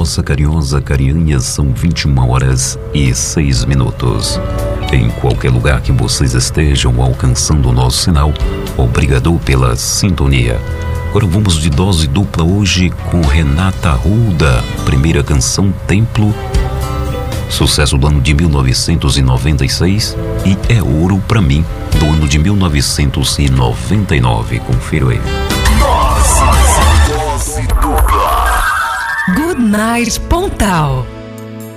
nossa carinhosa carinha, são 21h06. Em qualquer lugar que vocês estejam alcançando o nosso sinal, obrigado pela sintonia. Agora vamos de dose dupla hoje com Renata Arruda, primeira canção Templo, sucesso do ano de 1996, e É Ouro Pra Mim, do ano de 1999. Confira aí. Dose dupla. Good Night Pontal.